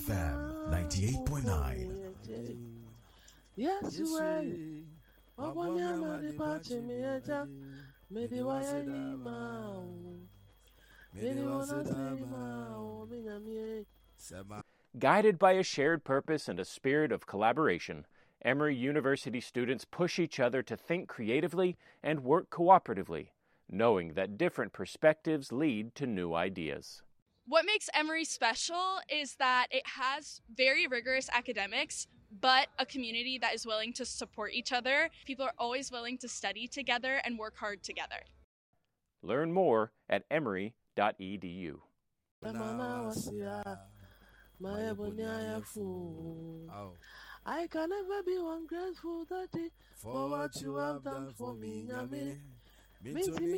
FM 98.9. Yes, you are. Wabonyama de pache meja, medi wayani mao, medi wanasi mao, minyamie. Guided by a shared purpose and a spirit of collaboration, Emory University students push each other to think creatively and work cooperatively, knowing that different perspectives lead to new ideas. What makes Emory special is that it has very rigorous academics, but a community that is willing to support each other. People are always willing to study together and work hard together. Learn more at emory.edu. I can never be ungrateful, Daddy, for what you have done for me, Yami.